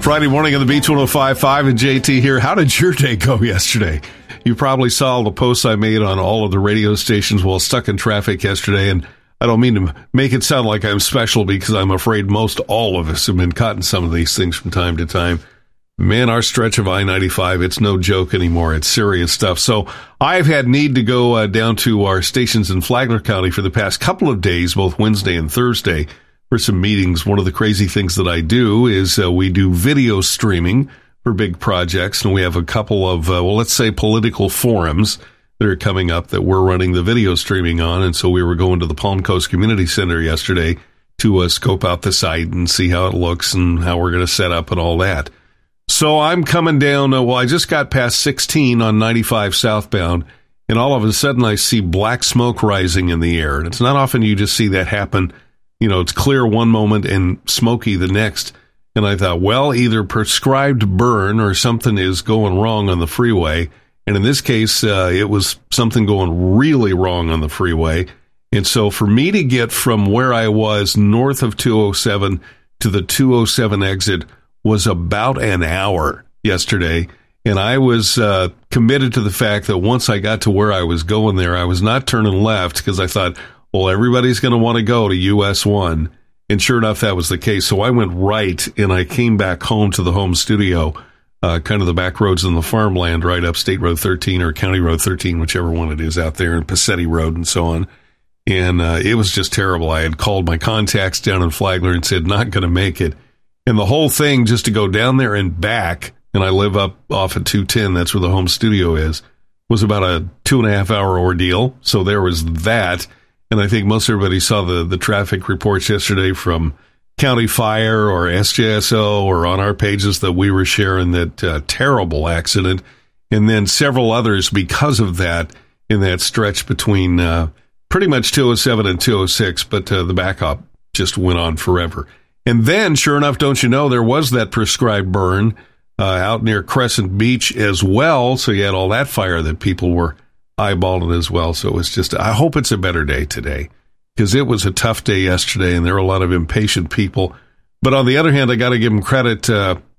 Friday morning on the Beach 105.5 and JT here. How did your day go yesterday? You probably saw the posts I made on all of the radio stations while stuck in traffic yesterday, and I don't mean to make it sound like I'm special because I'm afraid most all of us have been caught in some of these things from time to time. Man, our stretch of I-95, it's no joke anymore. It's serious stuff. So I've had need to go down to our stations in Flagler County for the past couple of days, both Wednesday and Thursday, for some meetings. One of the crazy things that I do is we do video streaming for big projects, and we have a couple of, let's say political forums that are coming up that we're running the video streaming on. And so we were going to the Palm Coast Community Center yesterday to scope out the site and see how it looks and how we're going to set up and all that. So I'm coming down, I just got past 16 on 95 southbound, and all of a sudden I see black smoke rising in the air. And it's not often you just see that happen. You know, it's clear one moment and smoky the next. And I thought, well, either prescribed burn or something is going wrong on the freeway. And in this case, it was something going really wrong on the freeway. And so for me to get from where I was north of 207 to the 207 exit was about an hour yesterday. And I was committed to the fact that once I got to where I was going there, I was not turning left because I thought, well, everybody's going to want to go to US 1. And sure enough, that was the case. So I went right, and I came back home to the home studio, kind of the back roads in the farmland, right up State Road 13 or County Road 13, whichever one it is out there, and Passetti Road and so on. And it was just terrible. I had called my contacts down in Flagler and said, not going to make it. And the whole thing, just to go down there and back, and I live up off at 210, that's where the home studio is, was about a 2.5 hour ordeal. So there was that. And I think most everybody saw the traffic reports yesterday from County Fire or SJSO or on our pages that we were sharing that terrible accident. And then several others because of that in that stretch between pretty much 207 and 206. But the backup just went on forever. And then, sure enough, don't you know, there was that prescribed burn out near Crescent Beach as well. So you had all that fire that people were eyeballing as well. So it was just, I hope it's a better day today because it was a tough day yesterday and there were a lot of impatient people. But on the other hand, I got to give them credit.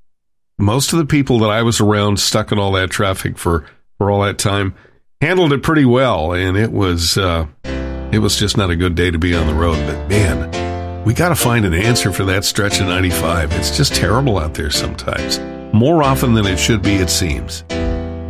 Most of the people that I was around stuck in all that traffic for all that time handled it pretty well. And it was just not a good day to be on the road. But man, we got to find an answer for that stretch of 95. It's just terrible out there sometimes. More often than it should be, it seems.